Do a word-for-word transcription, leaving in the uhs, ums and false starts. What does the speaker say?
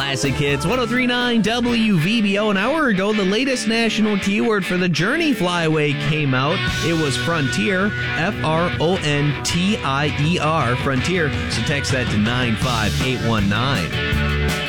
Classic Hits, one oh three point nine W V B O. An hour ago, the latest national keyword for the Journey Flyway came out. It was Frontier, F R O N T I E R, Frontier. So text that to nine five eight one nine.